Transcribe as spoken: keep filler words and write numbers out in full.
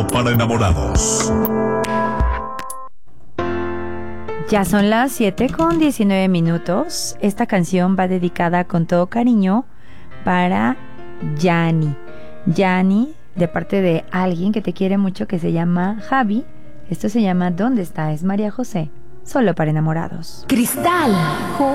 Para enamorados. Ya son las siete con diecinueve minutos. Esta canción va dedicada con todo cariño para Yani. Yani, de parte de alguien que te quiere mucho, que se llama Javi. Esto se llama ¿Dónde está? Es María José, solo para enamorados. Cristal.